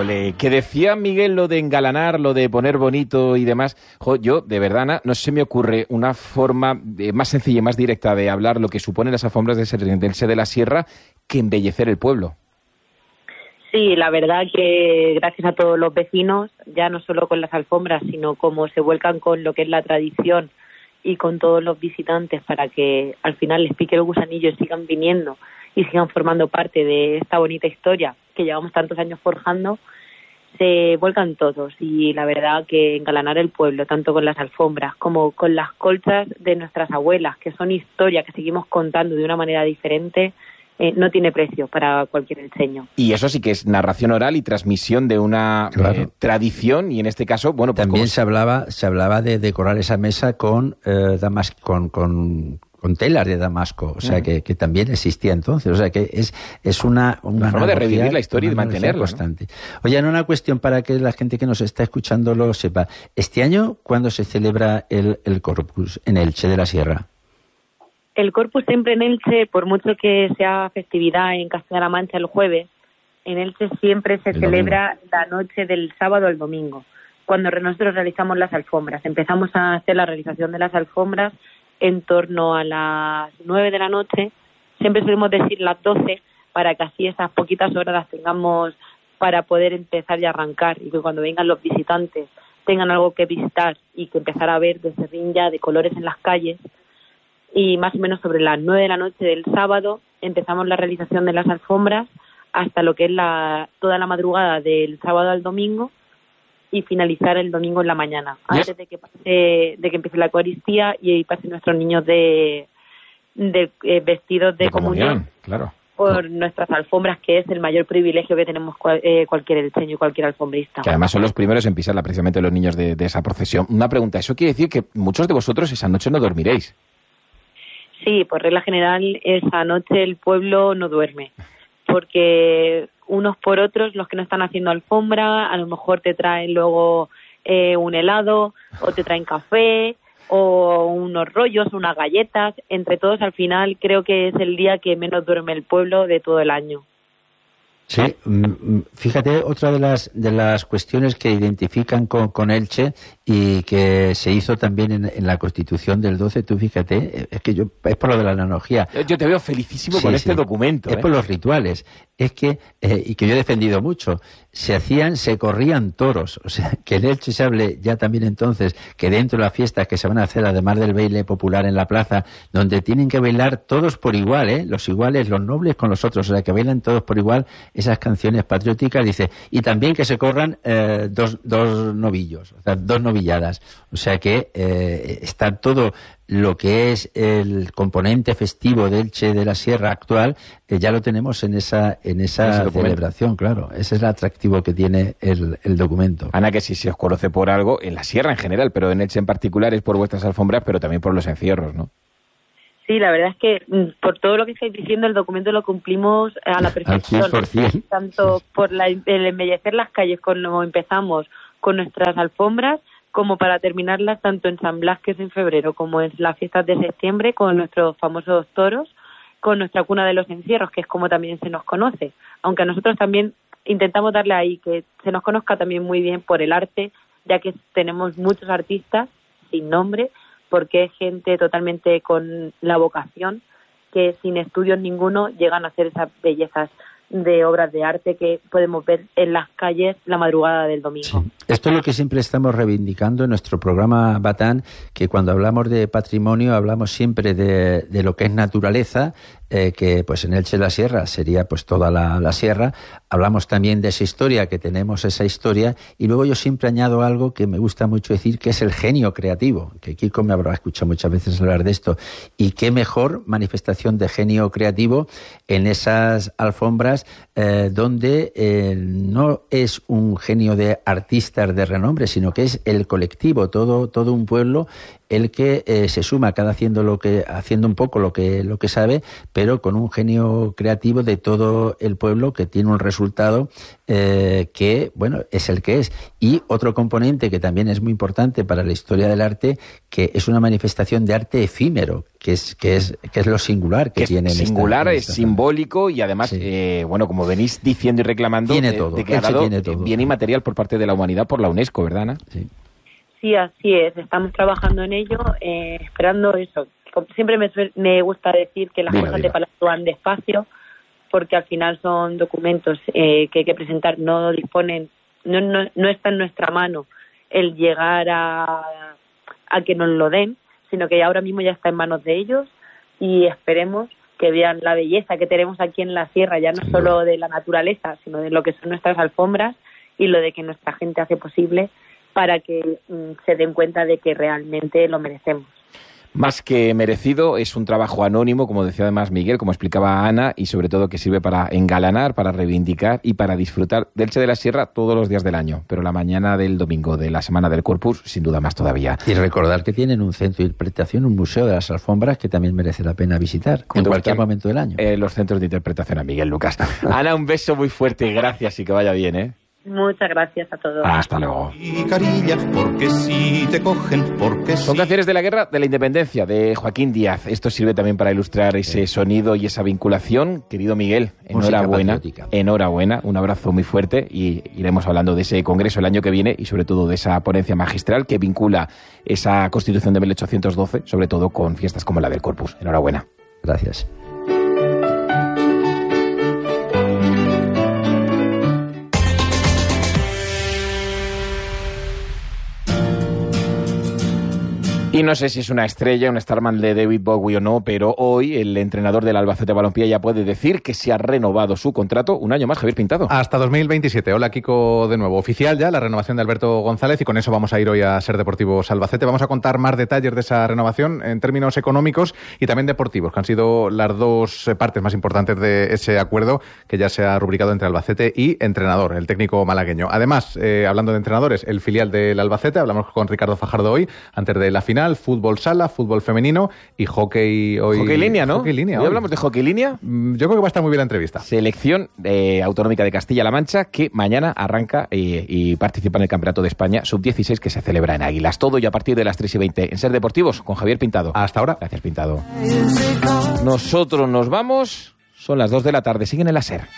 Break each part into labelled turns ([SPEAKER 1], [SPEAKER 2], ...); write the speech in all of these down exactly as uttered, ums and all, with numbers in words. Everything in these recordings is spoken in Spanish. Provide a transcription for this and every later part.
[SPEAKER 1] Ole, que decía Miguel lo de engalanar, lo de poner bonito y demás. Jo, yo, de verdad, Ana, no se me ocurre una forma eh, más sencilla y más directa de hablar lo que suponen las alfombras de Elche de la Sierra que embellecer el pueblo.
[SPEAKER 2] Sí, la verdad que gracias a todos los vecinos, ya no solo con las alfombras, sino como se vuelcan con lo que es la tradición y con todos los visitantes para que al final les pique el gusanillo y sigan viniendo y sigan formando parte de esta bonita historia que llevamos tantos años forjando, se vuelcan todos. Y la verdad que engalanar el pueblo, tanto con las alfombras como con las colchas de nuestras abuelas, que son historia que seguimos contando de una manera diferente, Eh, no tiene precio para cualquier elcheño.
[SPEAKER 1] Y eso sí que es narración oral y transmisión de una claro. eh, tradición, y en este caso, bueno, pues
[SPEAKER 3] también
[SPEAKER 1] como...
[SPEAKER 3] se hablaba se hablaba de decorar esa mesa con eh, damas, con, con con telas de damasco, o sea, uh-huh. que, que también existía entonces, o sea, que es es una una
[SPEAKER 1] forma de revivir la historia y de mantenerla
[SPEAKER 3] constante. ¿No? Oye, en una cuestión para que la gente que nos está escuchando lo sepa. Este año, ¿cuándo se celebra el el Corpus en Elche de la Sierra?
[SPEAKER 2] El Corpus siempre en Elche, por mucho que sea festividad en Castilla-La Mancha el jueves, en Elche siempre se el celebra domingo. La noche del sábado al domingo, cuando nosotros realizamos las alfombras. Empezamos a hacer la realización de las alfombras en torno a las nueve de la noche, siempre solemos decir las doce, para que así esas poquitas horas las tengamos para poder empezar y arrancar, y que cuando vengan los visitantes tengan algo que visitar y que empezar a ver de serrín ya de colores en las calles. Y más o menos sobre las nueve de la noche del sábado empezamos la realización de las alfombras hasta lo que es la toda la madrugada del sábado al domingo y finalizar el domingo en la mañana, antes yes. de que pase, de que empiece la Eucaristía y pasen nuestros niños de, de eh, vestidos de, de comunión, comunión
[SPEAKER 1] claro.
[SPEAKER 2] por nuestras alfombras, que es el mayor privilegio que tenemos cual, eh, cualquier elcheño y cualquier alfombrista.
[SPEAKER 1] Que además son los primeros en pisarla, precisamente los niños de, de esa procesión. Una pregunta, ¿eso quiere decir que muchos de vosotros esa noche no dormiréis?
[SPEAKER 2] Sí, por regla general, esa noche el pueblo no duerme, porque unos por otros, los que no están haciendo alfombra, a lo mejor te traen luego eh, un helado, o te traen café, o unos rollos, unas galletas. Entre todos, al final, creo que es el día que menos duerme el pueblo de todo el año.
[SPEAKER 3] Sí, fíjate, otra de las de las cuestiones que identifican con, con Elche y que se hizo también en, en la Constitución del doce, tú fíjate, es que yo es por lo de la analogía.
[SPEAKER 1] Yo te veo felicísimo sí, con este
[SPEAKER 3] sí.
[SPEAKER 1] documento.
[SPEAKER 3] Es
[SPEAKER 1] ¿eh?
[SPEAKER 3] por los rituales, es que, eh, y que yo he defendido mucho, se hacían, se corrían toros, o sea, que en Elche se hable ya también entonces que dentro de las fiestas que se van a hacer, además del baile popular en la plaza, donde tienen que bailar todos por igual, ¿eh? Los iguales, los nobles con los otros, o sea, que bailan todos por igual esas canciones patrióticas, dice, y también que se corran eh, dos, dos novillos, o sea, dos novilladas, o sea que eh, está todo lo que es el componente festivo de Elche de la Sierra actual, eh, ya lo tenemos en esa en esa celebración, claro. Ese es el atractivo que tiene el, el documento.
[SPEAKER 1] Ana, que si se os conoce por algo, en la Sierra en general, pero en Elche en particular es por vuestras alfombras, pero también por los encierros, ¿no?
[SPEAKER 2] Sí, la verdad es que por todo lo que estáis diciendo, el documento lo cumplimos a la perfección.
[SPEAKER 3] Al cien por ciento.
[SPEAKER 2] Tanto por la, el embellecer las calles como empezamos con nuestras alfombras, como para terminarlas tanto en San Blas, que es en febrero, como en las fiestas de septiembre, con nuestros famosos toros, con nuestra cuna de los encierros, que es como también se nos conoce. Aunque a nosotros también intentamos darle ahí que se nos conozca también muy bien por el arte, ya que tenemos muchos artistas sin nombre, porque es gente totalmente con la vocación, que sin estudios ninguno llegan a hacer esas bellezas de obras de arte que podemos ver en las calles la madrugada del domingo.
[SPEAKER 3] Sí. Esto es lo que siempre estamos reivindicando en nuestro programa Batán, que cuando hablamos de patrimonio hablamos siempre de, de lo que es naturaleza, eh, que pues en Elche de la Sierra sería pues toda la, la sierra. Hablamos también de esa historia, que tenemos esa historia, y luego yo siempre añado algo que me gusta mucho decir, que es el genio creativo, que Kiko me habrá escuchado muchas veces hablar de esto, y qué mejor manifestación de genio creativo en esas alfombras eh, donde eh, no es un genio de artistas de renombre, sino que es el colectivo, todo, todo un pueblo el que eh, se suma cada haciendo lo que haciendo un poco lo que lo que sabe, pero con un genio creativo de todo el pueblo que tiene un resultado eh, que, bueno, es el que es. Y otro componente que también es muy importante para la historia del arte, que es una manifestación de arte efímero, que es que es que es lo singular que, que tiene.
[SPEAKER 1] Es
[SPEAKER 3] en
[SPEAKER 1] singular,
[SPEAKER 3] esta, en
[SPEAKER 1] es
[SPEAKER 3] esta
[SPEAKER 1] simbólico y además, sí. eh, bueno, como venís diciendo y reclamando,
[SPEAKER 3] tiene
[SPEAKER 1] de,
[SPEAKER 3] todo,
[SPEAKER 1] de que ha dado
[SPEAKER 3] tiene todo.
[SPEAKER 1] bien inmaterial por parte de la humanidad por la UNESCO, ¿verdad, Ana?
[SPEAKER 3] Sí.
[SPEAKER 2] Sí, así es. Estamos trabajando en ello, eh, esperando eso. Siempre me, me gusta decir que las
[SPEAKER 3] Viva,
[SPEAKER 2] cosas
[SPEAKER 3] viva.
[SPEAKER 2] de Palacio van despacio, porque al final son documentos eh, que hay que presentar, no disponen, no, no, no está en nuestra mano el llegar a, a que nos lo den, sino que ahora mismo ya está en manos de ellos y esperemos que vean la belleza que tenemos aquí en la sierra, ya no solo de la naturaleza, sino de lo que son nuestras alfombras y lo de que nuestra gente hace posible para que mm, se den cuenta de que realmente lo merecemos.
[SPEAKER 1] Más que merecido, es un trabajo anónimo, como decía además Miguel, como explicaba Ana, y sobre todo que sirve para engalanar, para reivindicar y para disfrutar del Elche de la Sierra todos los días del año. Pero la mañana del domingo de la Semana del Corpus, sin duda más todavía.
[SPEAKER 3] Y recordar que tienen un centro de interpretación, un museo de las alfombras que también merece la pena visitar en cualquier momento del año.
[SPEAKER 1] Eh, los centros de interpretación a Miguel Lucas. Ana, un beso muy fuerte, gracias y que vaya bien, ¿eh?
[SPEAKER 2] Muchas gracias a todos.
[SPEAKER 1] Hasta luego.
[SPEAKER 4] Y carilla, porque si te cogen, porque
[SPEAKER 1] Son
[SPEAKER 4] si...
[SPEAKER 1] canciones de la guerra de la independencia, de Joaquín Díaz. Esto sirve también para ilustrar ese sonido y esa vinculación. Querido Miguel, enhorabuena.
[SPEAKER 3] Música
[SPEAKER 1] Enhorabuena, un abrazo muy fuerte y iremos hablando de ese congreso el año que viene y sobre todo de esa ponencia magistral que vincula esa Constitución de mil ochocientos doce, sobre todo con fiestas como la del Corpus. Enhorabuena.
[SPEAKER 3] Gracias.
[SPEAKER 1] Y no sé si es una estrella, un Starman de David Bowie o no, pero hoy el entrenador del Albacete Balompié ya puede decir que se ha renovado su contrato un año más, Javier Pintado.
[SPEAKER 5] Hasta dos mil veintisiete. Hola, Kiko, de nuevo. Oficial ya la renovación de Alberto González y con eso vamos a ir hoy a Ser Deportivos Albacete. Vamos a contar más detalles de esa renovación en términos económicos y también deportivos, que han sido las dos partes más importantes de ese acuerdo que ya se ha rubricado entre Albacete y entrenador, el técnico malagueño. Además, eh, hablando de entrenadores, el filial del Albacete, hablamos con Ricardo Fajardo hoy, antes de la final. Fútbol sala, fútbol femenino y hockey hoy.
[SPEAKER 1] Hockey línea, ¿no?
[SPEAKER 5] Hockey línea.
[SPEAKER 1] ¿Hoy
[SPEAKER 5] hoy
[SPEAKER 1] hablamos de hockey línea?
[SPEAKER 5] Yo creo que va a estar muy bien la entrevista.
[SPEAKER 1] Selección eh, autonómica de Castilla-La Mancha que mañana arranca eh, y participa en el Campeonato de España sub dieciséis que se celebra en Águilas. Todo y a partir de las tres y veinte en Ser Deportivos con Javier Pintado.
[SPEAKER 5] Hasta ahora.
[SPEAKER 1] Gracias, Pintado. Nosotros nos vamos. Son las dos de la tarde. Siguen en la Ser.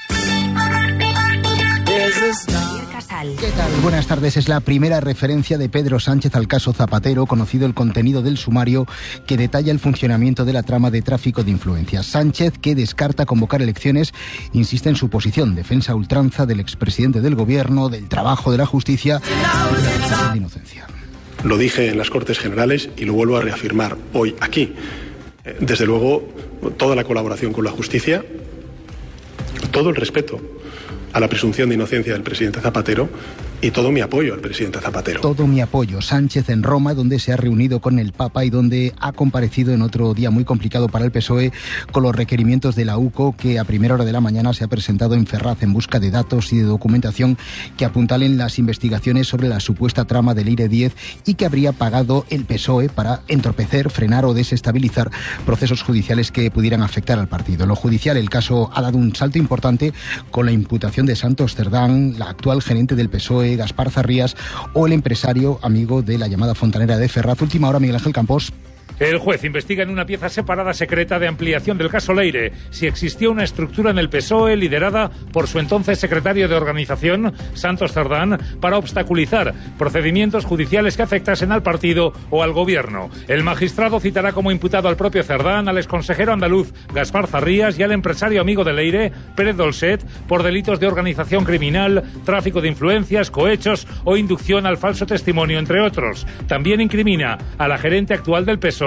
[SPEAKER 6] ¿Qué tal? Buenas tardes. Es la primera referencia de Pedro Sánchez al caso Zapatero, conocido el contenido del sumario que detalla el funcionamiento de la trama de tráfico de influencias. Sánchez, que descarta convocar elecciones, insiste en su posición, defensa a ultranza del expresidente del gobierno, del trabajo de la justicia y de la presunción de inocencia.
[SPEAKER 7] Lo dije en las Cortes Generales y lo vuelvo a reafirmar hoy aquí. Desde luego, toda la colaboración con la justicia, todo el respeto a la presunción de inocencia del presidente Zapatero y todo mi apoyo al presidente Zapatero.
[SPEAKER 6] Todo mi apoyo. Sánchez en Roma, donde se ha reunido con el Papa y donde ha comparecido en otro día muy complicado para el P S O E con los requerimientos de la U C O, que a primera hora de la mañana se ha presentado en Ferraz en busca de datos y de documentación que apuntalen las investigaciones sobre la supuesta trama del Eire diez y que habría pagado el P S O E para entorpecer, frenar o desestabilizar procesos judiciales que pudieran afectar al partido. En lo judicial, el caso ha dado un salto importante con la imputación de Santos Cerdán, la actual gerente del P S O E, Gaspar Zarrías, o el empresario amigo de la llamada fontanera de Ferraz. Última hora, Miguel Ángel Campos.
[SPEAKER 8] El juez investiga en una pieza separada secreta de ampliación del caso Leire si existió una estructura en el P S O E liderada por su entonces secretario de organización, Santos Cerdán, para obstaculizar procedimientos judiciales que afectasen al partido o al gobierno. El magistrado citará como imputado al propio Cerdán, al exconsejero andaluz Gaspar Zarrías y al empresario amigo de Leire, Pérez Dolcet, por delitos de organización criminal, tráfico de influencias, cohechos o inducción al falso testimonio, entre otros. También incrimina a la gerente actual del P S O E,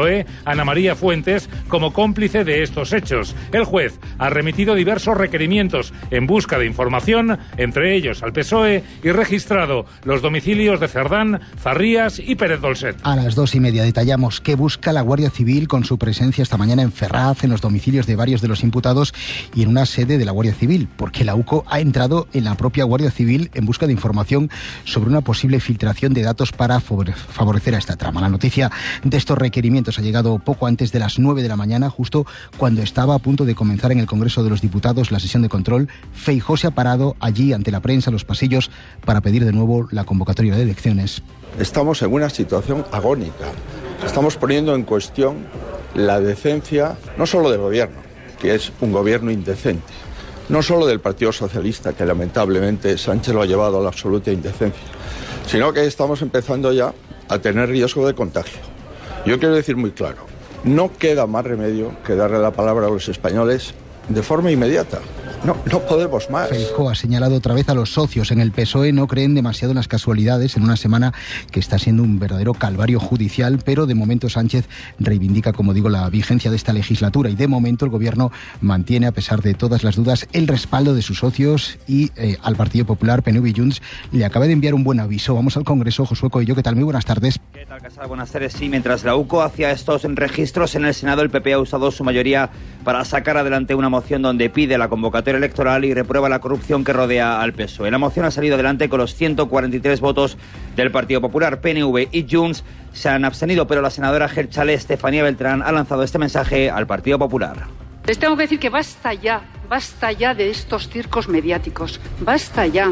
[SPEAKER 8] E, Ana María Fuentes, como cómplice de estos hechos. El juez ha remitido diversos requerimientos en busca de información, entre ellos al P S O E, y registrado los domicilios de Cerdán, Zarrías y Pérez Dolcet.
[SPEAKER 6] A las dos y media detallamos qué busca la Guardia Civil con su presencia esta mañana en Ferraz, en los domicilios de varios de los imputados y en una sede de la Guardia Civil, porque la U C O ha entrado en la propia Guardia Civil en busca de información sobre una posible filtración de datos para favorecer a esta trama. La noticia de estos requerimientos ha llegado poco antes de las nueve de la mañana, justo cuando estaba a punto de comenzar en el Congreso de los Diputados la sesión de control. Feijóo se ha parado allí ante la prensa, los pasillos, para pedir de nuevo la convocatoria de elecciones.
[SPEAKER 9] Estamos en una situación agónica. Estamos poniendo en cuestión la decencia, no solo del gobierno, que es un gobierno indecente, no solo del Partido Socialista, que lamentablemente Sánchez lo ha llevado a la absoluta indecencia, sino que estamos empezando ya a tener riesgo de contagio. Yo quiero decir muy claro, no queda más remedio que darle la palabra a los españoles de forma inmediata. No, no podemos más.
[SPEAKER 6] Feijóo ha señalado otra vez a los socios en el P S O E. No creen demasiado en las casualidades en una semana que está siendo un verdadero calvario judicial, pero de momento Sánchez reivindica, como digo, la vigencia de esta legislatura y de momento el gobierno mantiene, a pesar de todas las dudas, el respaldo de sus socios y eh, al Partido Popular, P N V y Junts le acaba de enviar un buen aviso. Vamos al Congreso. Josué Coello, ¿qué tal? Muy buenas tardes.
[SPEAKER 10] ¿Qué tal, Casal? Buenas tardes. Sí, mientras la U C O hacía estos registros en el Senado, el P P ha usado su mayoría para sacar adelante una moción donde pide la convocatoria electoral y reprueba la corrupción que rodea al P S O E. La moción ha salido adelante con los ciento cuarenta y tres votos del Partido Popular. P N V y Junts se han abstenido, pero la senadora Gelchale, Estefanía Beltrán, ha lanzado este mensaje al Partido Popular.
[SPEAKER 11] Les tengo que decir que basta ya, basta ya de estos circos mediáticos, basta ya.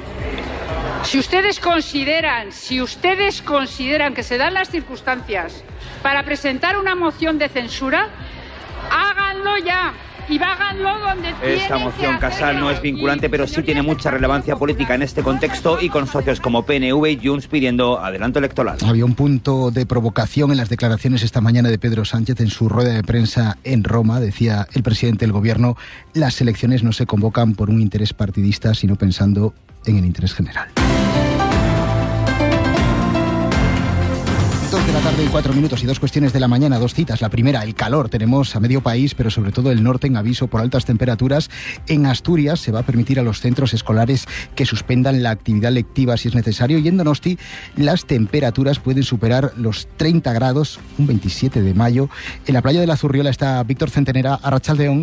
[SPEAKER 11] Si ustedes consideran, si ustedes consideran que se dan las circunstancias para presentar una moción de censura, háganlo ya. Y háganlo donde
[SPEAKER 10] Esta moción, Casal, no es vinculante, pero sí tiene mucha relevancia política en este contexto y con socios como P N V y Junts pidiendo adelanto electoral.
[SPEAKER 6] Había un punto de provocación en las declaraciones esta mañana de Pedro Sánchez en su rueda de prensa en Roma. Decía el presidente del gobierno, las elecciones no se convocan por un interés partidista, sino pensando en el interés general. Dos de la tarde y cuatro minutos y dos cuestiones de la mañana, dos citas. La primera, el calor. Tenemos a medio país, pero sobre todo el norte en aviso por altas temperaturas. En Asturias se va a permitir a los centros escolares que suspendan la actividad lectiva si es necesario. Y en Donosti las temperaturas pueden superar los treinta grados, un veintisiete de mayo. En la playa de la Zurriola está Víctor Centenera, Arratsaldeon.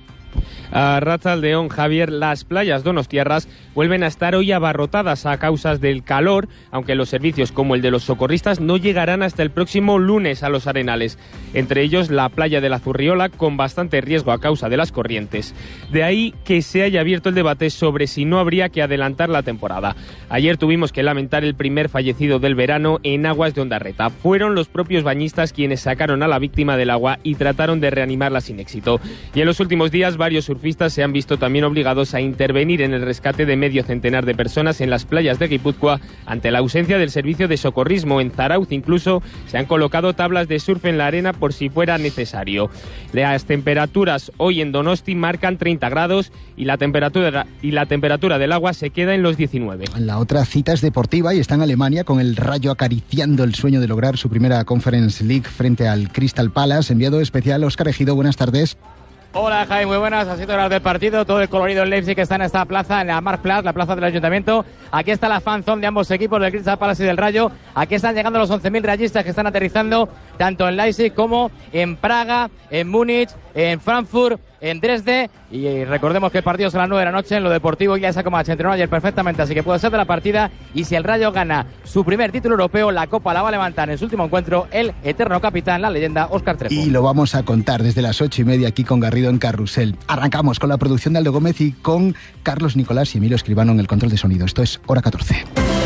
[SPEAKER 12] A Arratsaldeon, Javier, las playas donostiarras vuelven a estar hoy abarrotadas a causa del calor, aunque los servicios como el de los socorristas no llegarán hasta el próximo lunes a los arenales. Entre ellos la playa de la Zurriola, con bastante riesgo a causa de las corrientes. De ahí que se haya abierto el debate sobre si no habría que adelantar la temporada. Ayer tuvimos que lamentar el primer fallecido del verano en aguas de Ondarreta. Fueron los propios bañistas quienes sacaron a la víctima del agua y trataron de reanimarla sin éxito. Y en los últimos días varios surfistas se han visto también obligados a intervenir en el rescate de medio centenar de personas en las playas de Guipúzcoa ante la ausencia del servicio de socorrismo. En Zarauz incluso se han colocado tablas de surf en la arena por si fuera necesario. Las temperaturas hoy en Donosti marcan treinta grados y la temperatura, y la temperatura del agua se queda en los diecinueve.
[SPEAKER 6] La otra cita es deportiva y está en Alemania, con el Rayo acariciando el sueño de lograr su primera Conference League frente al Crystal Palace. Enviado especial Óscar Ejido, buenas tardes.
[SPEAKER 13] Hola Jaime, muy buenas, ha sido hora del partido, todo el colorido en Leipzig que está en esta plaza, en la Marktplatz, la plaza del Ayuntamiento. Aquí está la fanzone de ambos equipos, del Crystal Palace y del Rayo. Aquí están llegando los once mil rayistas que están aterrizando tanto en Leipzig como en Praga, en Múnich, en Frankfurt, en Dresde. Y recordemos que el partido es a las nueve de la noche. En lo deportivo ya como se entrenó ayer perfectamente, así que puede ser de la partida. Y si el Rayo gana su primer título europeo, la Copa la va a levantar en su último encuentro el eterno capitán, la leyenda Óscar Trejo.
[SPEAKER 6] Y lo vamos a contar desde las ocho y media aquí con Garrido en Carrusel. Arrancamos con la producción de Aldo Gómez y con Carlos Nicolás y Emilio Escribano en el control de sonido. Esto es Hora catorce.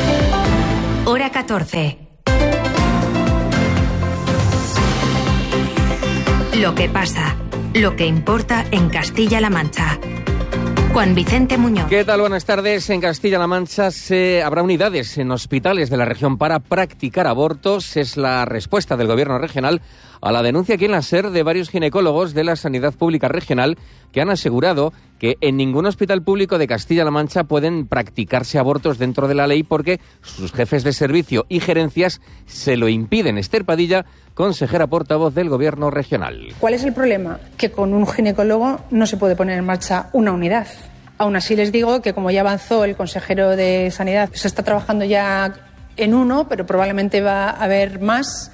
[SPEAKER 14] Hora catorce. Lo que pasa, lo que importa en Castilla-La Mancha. Juan Vicente Muñoz.
[SPEAKER 15] ¿Qué tal? Buenas tardes. En Castilla-La Mancha se habrá unidades en hospitales de la región para practicar abortos. Es la respuesta del Gobierno regional a la denuncia aquí en la SER de varios ginecólogos de la Sanidad Pública Regional que han asegurado que en ningún hospital público de Castilla-La Mancha pueden practicarse abortos dentro de la ley porque sus jefes de servicio y gerencias se lo impiden. Esther Padilla, consejera portavoz del Gobierno regional.
[SPEAKER 16] ¿Cuál es el problema? Que con un ginecólogo no se puede poner en marcha una unidad. Aún así les digo que, como ya avanzó el consejero de Sanidad, se está trabajando ya en uno, pero probablemente va a haber más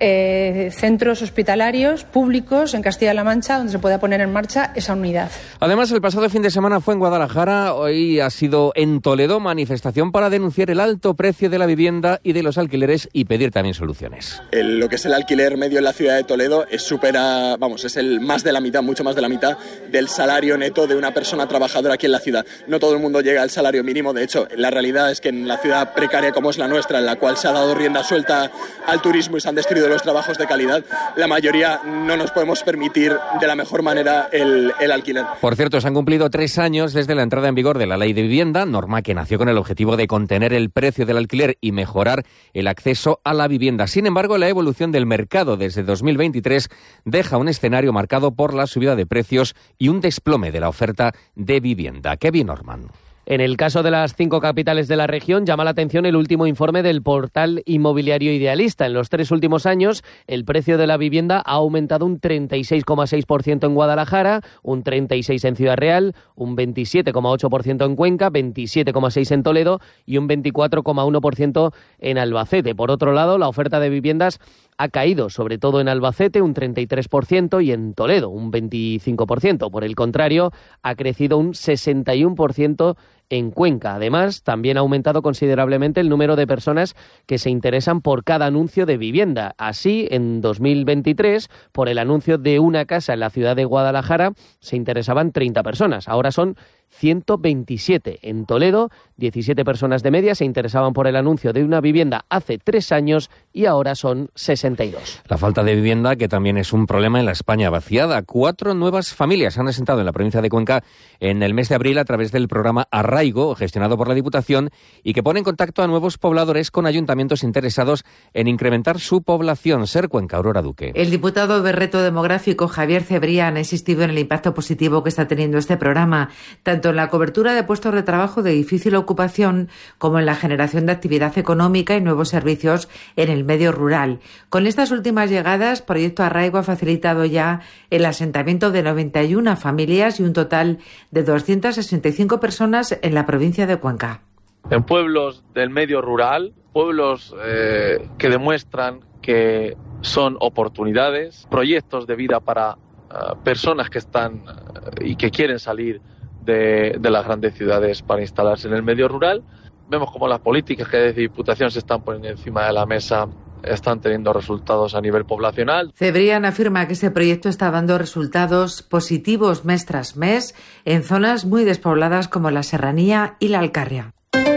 [SPEAKER 16] eh, centros hospitalarios públicos en Castilla-La Mancha donde se pueda poner en marcha esa unidad.
[SPEAKER 15] Además, el pasado fin de semana fue en Guadalajara, hoy ha sido en Toledo, manifestación para denunciar el alto precio de la vivienda y de los alquileres y pedir también soluciones.
[SPEAKER 17] El, lo que es el alquiler medio en la ciudad de Toledo es supera, vamos, es el más de la mitad, mucho más de la mitad del salario neto de una persona trabajadora aquí en la ciudad. No todo el mundo llega al salario mínimo, de hecho, la realidad es que en la ciudad precaria como es la nuestra, en la cual se ha dado rienda suelta al turismo y se han destruido los trabajos de calidad, la mayoría no nos podemos permitir de la mejor manera el, el alquiler.
[SPEAKER 15] Por cierto, se han cumplido tres años desde la entrada en vigor de la Ley de Vivienda, norma que nació con el objetivo de contener el precio del alquiler y mejorar el acceso a la vivienda. Sin embargo, la evolución del mercado desde dos mil veintitrés deja un escenario marcado por la subida de precios y un desplome de la oferta de vivienda. Kevin Norman.
[SPEAKER 18] En el caso de las cinco capitales de la región, llama la atención el último informe del portal inmobiliario Idealista. En los tres últimos años, el precio de la vivienda ha aumentado un treinta y seis coma seis por ciento en Guadalajara, un treinta y seis por ciento en Ciudad Real, un veintisiete coma ocho por ciento en Cuenca, veintisiete coma seis por ciento en Toledo y un veinticuatro coma uno por ciento en Albacete. Por otro lado, la oferta de viviendas ha caído, sobre todo en Albacete, un treinta y tres por ciento y en Toledo, un veinticinco por ciento. Por el contrario, ha crecido un sesenta y uno por ciento en Cuenca. Además, también ha aumentado considerablemente el número de personas que se interesan por cada anuncio de vivienda. Así, en dos mil veintitrés, por el anuncio de una casa en la ciudad de Guadalajara, se interesaban treinta personas. Ahora son ciento veintisiete. En Toledo, diecisiete personas de media se interesaban por el anuncio de una vivienda hace tres años y ahora son sesenta y dos.
[SPEAKER 15] La falta de vivienda, que también es un problema en la España vaciada. Cuatro nuevas familias se han asentado en la provincia de Cuenca en el mes de abril a través del programa Arraigo, gestionado por la Diputación, y que pone en contacto a nuevos pobladores con ayuntamientos interesados en incrementar su población. Ser Cuenca, Aurora Duque.
[SPEAKER 19] El diputado de Reto Demográfico, Javier Cebrián, ha insistido en el impacto positivo que está teniendo este programa, tanto en la cobertura de puestos de trabajo de difícil ocupación como en la generación de actividad económica y nuevos servicios en el medio rural. Con estas últimas llegadas, Proyecto Arraigo ha facilitado ya el asentamiento de noventa y una familias y un total de doscientas sesenta y cinco personas en la provincia de Cuenca.
[SPEAKER 20] En pueblos del medio rural, pueblos eh, que demuestran que son oportunidades, proyectos de vida para uh, personas que están uh, y que quieren salir De, de las grandes ciudades para instalarse en el medio rural. Vemos como las políticas que desde Diputación se están poniendo encima de la mesa están teniendo resultados a nivel poblacional.
[SPEAKER 19] Cebrián afirma que este proyecto está dando resultados positivos mes tras mes en zonas muy despobladas como la Serranía y la Alcarria.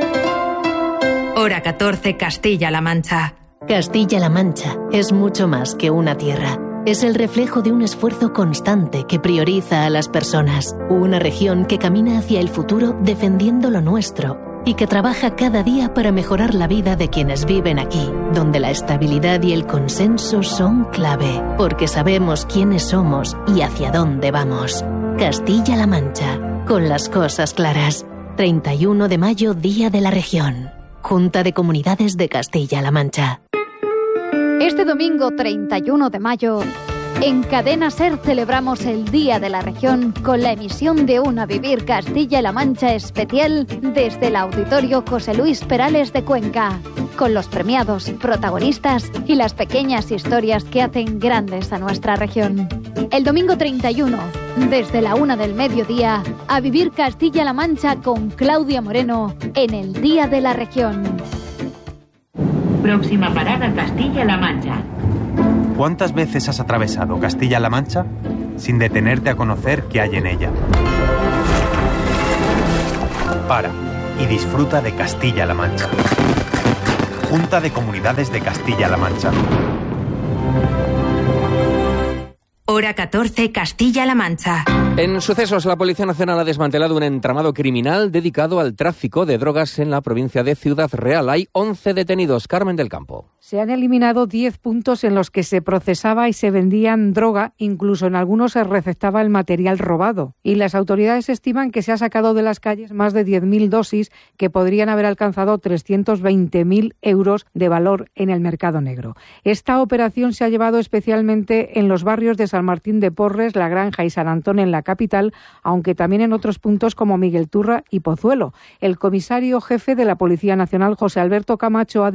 [SPEAKER 14] Hora catorce, Castilla-La Mancha.
[SPEAKER 21] Castilla-La Mancha es mucho más que una tierra. Es el reflejo de un esfuerzo constante que prioriza a las personas. Una región que camina hacia el futuro defendiendo lo nuestro y que trabaja cada día para mejorar la vida de quienes viven aquí, donde la estabilidad y el consenso son clave, porque sabemos quiénes somos y hacia dónde vamos. Castilla-La Mancha, con las cosas claras. treinta y uno de mayo, Día de la Región. Junta de Comunidades de Castilla-La Mancha.
[SPEAKER 22] Este domingo treinta y uno de mayo, en Cadena SER celebramos el Día de la Región con la emisión de un A Vivir Castilla-La Mancha especial desde el Auditorio José Luis Perales de Cuenca, con los premiados, protagonistas y las pequeñas historias que hacen grandes a nuestra región. El domingo treinta y uno, desde la una del mediodía, A Vivir Castilla-La Mancha con Claudia Moreno en el Día de la Región.
[SPEAKER 23] Próxima parada, Castilla-La Mancha.
[SPEAKER 24] ¿Cuántas veces has atravesado Castilla-La Mancha sin detenerte a conocer qué hay en ella? Para y disfruta de Castilla-La Mancha. Junta de Comunidades de Castilla-La Mancha.
[SPEAKER 14] Hora catorce, Castilla-La Mancha.
[SPEAKER 15] En sucesos, la Policía Nacional ha desmantelado un entramado criminal dedicado al tráfico de drogas en la provincia de Ciudad Real. Hay once detenidos. Carmen del Campo.
[SPEAKER 2] Se han eliminado diez puntos en los que se procesaba y se vendían droga, incluso en algunos se receptaba el material robado. Y las autoridades estiman que se ha sacado de las calles más de diez mil dosis que podrían haber alcanzado trescientos veinte mil euros de valor en el mercado negro. Esta operación se ha llevado especialmente en los barrios de San Martín de Porres, La Granja y San Antón en la capital, aunque también en otros puntos como Miguel Turra y Pozuelo. El comisario jefe de la Policía Nacional, José Alberto Camacho, ha